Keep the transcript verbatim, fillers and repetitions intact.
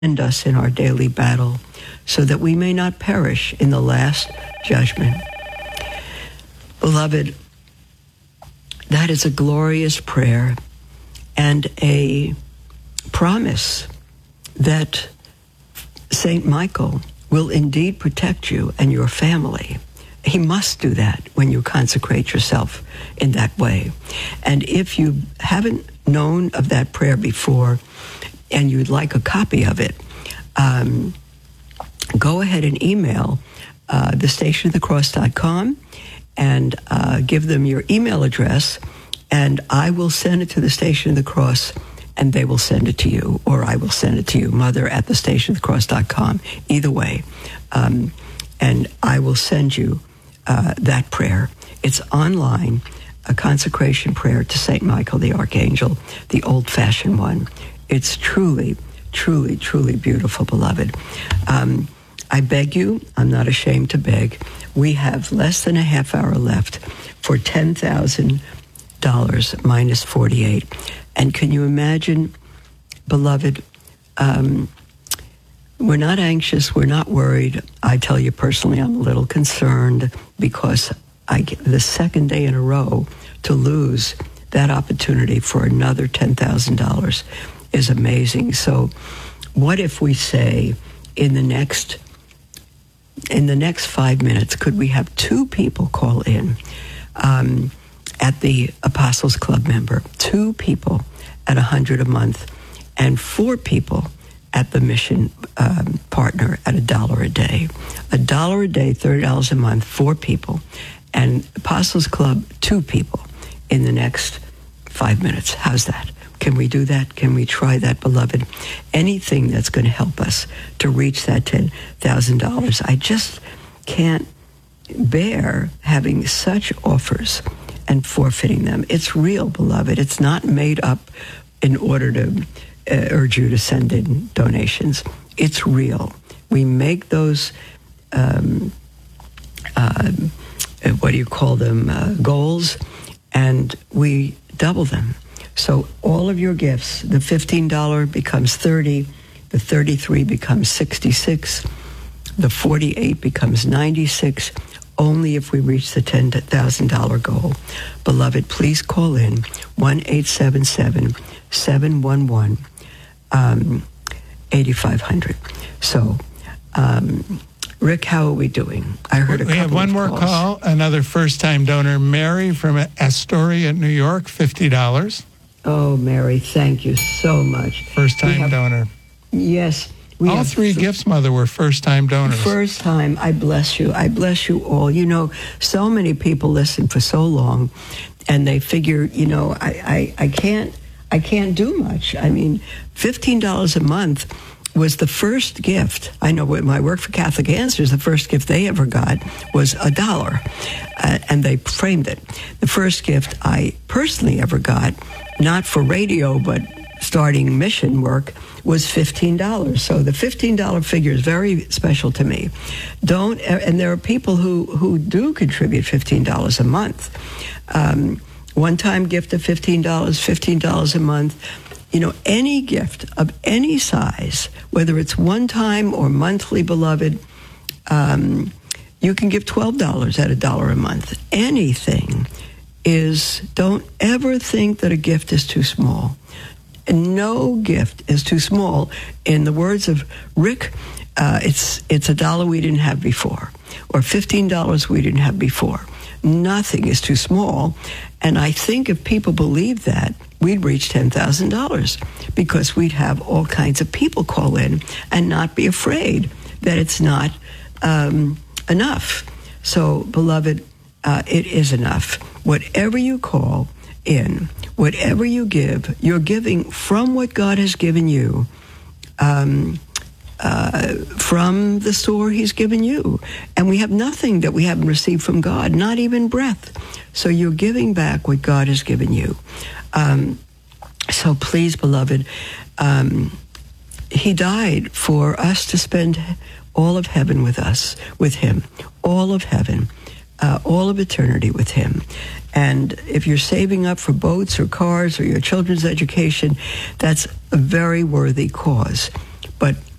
defend us in our daily battle, so that we may not perish in the last judgment. Beloved, that is a glorious prayer and a promise that Saint Michael will indeed protect you and your family. He must do that when you consecrate yourself in that way. And if you haven't known of that prayer before and you'd like a copy of it, um, go ahead and email uh, the station of the cross dot com and uh, give them your email address, and I will send it to the Station of the Cross, and they will send it to you, or I will send it to you, mother at the station of the cross dot com, either way. Um, and I will send you uh, that prayer. It's online, a consecration prayer to Saint Michael the Archangel, the old-fashioned one. It's truly, truly, truly beautiful, beloved. Um, I beg you, I'm not ashamed to beg, we have less than a half hour left for ten thousand dollars minus forty-eight. And can you imagine, beloved, um, we're not anxious, we're not worried. I tell you personally, I'm a little concerned because I get the second day in a row to lose that opportunity for another ten thousand dollars is amazing. So what if we say in the next in the next five minutes, could we have two people call in um, at the Apostles Club member, two people at one hundred dollars a month, and four people at the mission um, partner at a dollar a day. A dollar a day, thirty dollars a month, four people, and Apostles Club, two people in the next five minutes. How's that? Can we do that? Can we try that, beloved? Anything that's going to help us to reach that ten thousand dollars. I just can't bear having such offers and forfeiting them. It's real, beloved. It's not made up in order to uh, urge you to send in donations. It's real. We make those, um, uh, what do you call them, uh, goals, and we double them. So all of your gifts, the fifteen dollars becomes thirty dollars, the thirty-three dollars becomes sixty-six dollars, the forty-eight dollars becomes ninety-six dollars, only if we reach the ten thousand dollars goal. Beloved, please call in one eight seven seven, seven one one, eight five zero zero. So, um, Rick, how are we doing? I heard a we couple have one of more calls. call, another first-time donor, Mary from Astoria, New York, fifty dollars. Oh, Mary, thank you so much. First-time have, donor. Yes. We all have three th- gifts, Mother, were first-time donors. First time. I bless you. I bless you all. You know, so many people listen for so long, and they figure, you know, I, I, I can't I can't do much. I mean, fifteen dollars a month was the first gift. I know when I worked for Catholic Answers, the first gift they ever got was a dollar, uh, and they framed it. The first gift I personally ever got, not for radio, but starting mission work, was fifteen dollars. So the fifteen dollars figure is very special to me. Don't, and there are people who, who do contribute fifteen dollars a month. Um, one-time gift of fifteen dollars, fifteen dollars a month. You know, any gift of any size, whether it's one-time or monthly, beloved, um, you can give twelve dollars at a dollar a month. Anything is, don't ever think that a gift is too small. And no gift is too small. In the words of Rick, uh, it's it's a dollar we didn't have before, or fifteen dollars we didn't have before. Nothing is too small. And I think if people believe that, we'd reach ten thousand dollars, because we'd have all kinds of people call in and not be afraid that it's not um, enough. So, beloved, uh, it is enough. Whatever you call in, whatever you give, you're giving from what God has given you, um, uh, from the store he's given you. And we have nothing that we haven't received from God, not even breath. So you're giving back what God has given you. Um, so please, beloved, um, he died for us to spend all of heaven with us, with him, all of heaven, uh, all of eternity with him. And if you're saving up for boats or cars or your children's education, that's a very worthy cause.